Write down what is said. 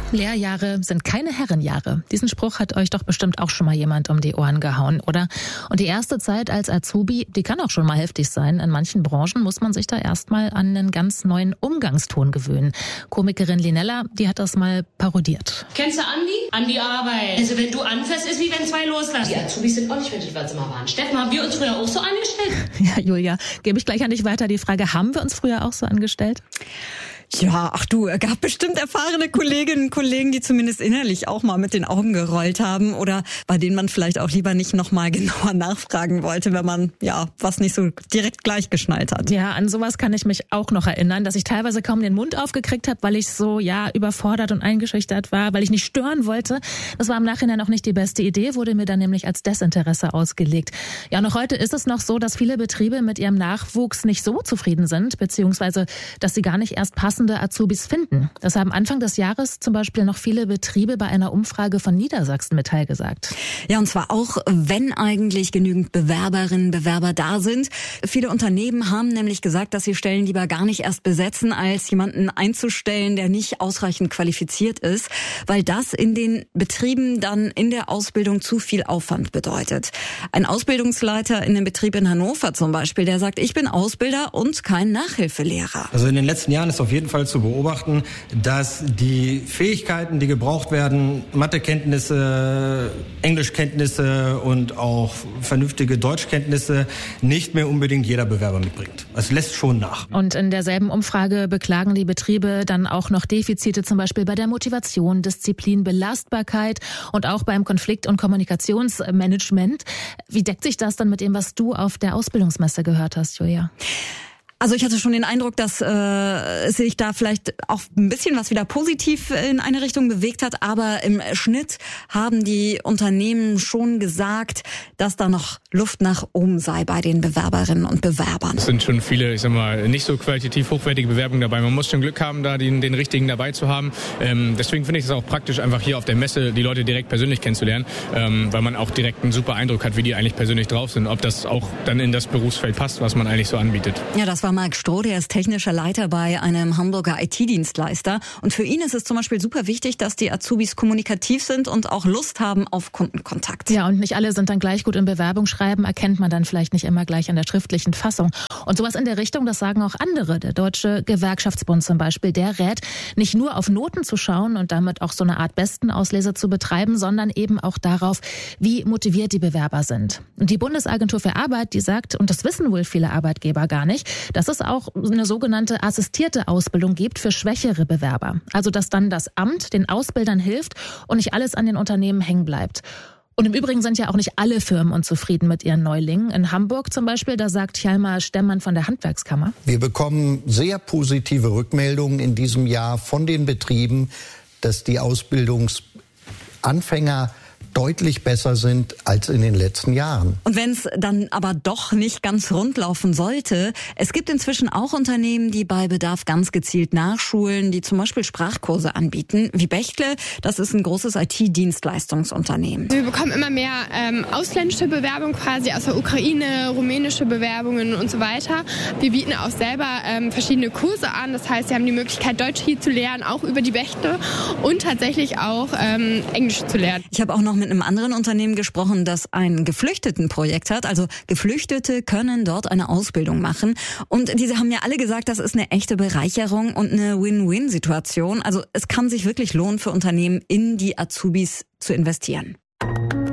Lehrjahre sind keine Herrenjahre. Diesen Spruch hat euch doch bestimmt auch schon mal jemand um die Ohren gehauen, oder? Und die erste Zeit als Azubi, die kann auch schon mal heftig sein. In manchen Branchen muss man sich da erstmal an einen ganz neuen Umgangston gewöhnen. Komikerin Linella, die hat das mal parodiert. Kennst du Andi? An die Arbeit. Also wenn du anfährst, ist wie wenn zwei loslassen. Die Azubis sind auch nicht fertig, was sie mal waren. Steffen, haben wir uns früher auch so angestellt? Ja, Julia, gebe ich gleich an dich weiter die Frage, haben wir uns früher auch so angestellt? Ja, gab bestimmt erfahrene Kolleginnen und Kollegen, die zumindest innerlich auch mal mit den Augen gerollt haben oder bei denen man vielleicht auch lieber nicht nochmal genauer nachfragen wollte, wenn man was nicht so direkt gleich geschnallt hat. Ja, an sowas kann ich mich auch noch erinnern, dass ich teilweise kaum den Mund aufgekriegt habe, weil ich so überfordert und eingeschüchtert war, weil ich nicht stören wollte. Das war im Nachhinein auch nicht die beste Idee, wurde mir dann nämlich als Desinteresse ausgelegt. Ja, noch heute ist es noch so, dass viele Betriebe mit ihrem Nachwuchs nicht so zufrieden sind, beziehungsweise dass sie gar nicht erst passende Azubis finden. Das haben Anfang des Jahres zum Beispiel noch viele Betriebe bei einer Umfrage von Niedersachsen Metall gesagt. Ja, und zwar auch, wenn eigentlich genügend Bewerberinnen, Bewerber da sind. Viele Unternehmen haben nämlich gesagt, dass sie Stellen lieber gar nicht erst besetzen, als jemanden einzustellen, der nicht ausreichend qualifiziert ist, weil das in den Betrieben dann in der Ausbildung zu viel Aufwand bedeutet. Ein Ausbildungsleiter in einem Betrieb in Hannover zum Beispiel, der sagt, ich bin Ausbilder und kein Nachhilfelehrer. Also in den letzten Jahren ist auf jeden Fall zu beobachten, dass die Fähigkeiten, die gebraucht werden, Mathekenntnisse, Englischkenntnisse und auch vernünftige Deutschkenntnisse, nicht mehr unbedingt jeder Bewerber mitbringt. Es lässt schon nach. Und in derselben Umfrage beklagen die Betriebe dann auch noch Defizite, zum Beispiel bei der Motivation, Disziplin, Belastbarkeit und auch beim Konflikt- und Kommunikationsmanagement. Wie deckt sich das dann mit dem, was du auf der Ausbildungsmesse gehört hast, Julia? Also ich hatte schon den Eindruck, dass sich da vielleicht auch ein bisschen was wieder positiv in eine Richtung bewegt hat, aber im Schnitt haben die Unternehmen schon gesagt, dass da noch Luft nach oben sei bei den Bewerberinnen und Bewerbern. Es sind schon viele, nicht so qualitativ hochwertige Bewerbungen dabei. Man muss schon Glück haben, da den richtigen dabei zu haben. Deswegen finde ich es auch praktisch, einfach hier auf der Messe die Leute direkt persönlich kennenzulernen, weil man auch direkt einen super Eindruck hat, wie die eigentlich persönlich drauf sind, ob das auch dann in das Berufsfeld passt, was man eigentlich so anbietet. Ja, das war Marc Stroh, der ist technischer Leiter bei einem Hamburger IT-Dienstleister. Und für ihn ist es zum Beispiel super wichtig, dass die Azubis kommunikativ sind und auch Lust haben auf Kundenkontakt. Ja, und nicht alle sind dann gleich gut im Bewerbungsschreiben, erkennt man dann vielleicht nicht immer gleich an der schriftlichen Fassung. Und sowas in der Richtung, das sagen auch andere. Der Deutsche Gewerkschaftsbund zum Beispiel, der rät, nicht nur auf Noten zu schauen und damit auch so eine Art Bestenauslese zu betreiben, sondern eben auch darauf, wie motiviert die Bewerber sind. Und die Bundesagentur für Arbeit, die sagt, und das wissen wohl viele Arbeitgeber gar nicht, dass es auch eine sogenannte assistierte Ausbildung gibt für schwächere Bewerber. Also dass dann das Amt den Ausbildern hilft und nicht alles an den Unternehmen hängen bleibt. Und im Übrigen sind ja auch nicht alle Firmen unzufrieden mit ihren Neulingen. In Hamburg zum Beispiel, da sagt Hjalmar Stemmann von der Handwerkskammer: Wir bekommen sehr positive Rückmeldungen in diesem Jahr von den Betrieben, dass die Ausbildungsanfänger deutlich besser sind als in den letzten Jahren. Und wenn es dann aber doch nicht ganz rund laufen sollte, es gibt inzwischen auch Unternehmen, die bei Bedarf ganz gezielt nachschulen, die zum Beispiel Sprachkurse anbieten, wie Bechtle. Das ist ein großes IT-Dienstleistungsunternehmen. Wir bekommen immer mehr ausländische Bewerbungen quasi aus der Ukraine, rumänische Bewerbungen und so weiter. Wir bieten auch selber verschiedene Kurse an. Das heißt, Sie haben die Möglichkeit, Deutsch hier zu lernen, auch über die Bechtle und tatsächlich auch Englisch zu lernen. Ich habe auch noch mit einem anderen Unternehmen gesprochen, das ein Geflüchtetenprojekt hat. Also Geflüchtete können dort eine Ausbildung machen. Und diese haben ja alle gesagt, das ist eine echte Bereicherung und eine Win-Win-Situation. Also es kann sich wirklich lohnen für Unternehmen, in die Azubis zu investieren.